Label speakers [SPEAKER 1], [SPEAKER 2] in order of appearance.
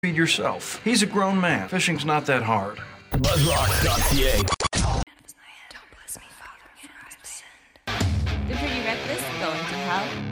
[SPEAKER 1] feed yourself. He's a grown man. Fishing's not that hard.
[SPEAKER 2] BuzzRock.ca.
[SPEAKER 3] Don't bless me, Father, for I've sinned.
[SPEAKER 4] The pretty reckless going to hell.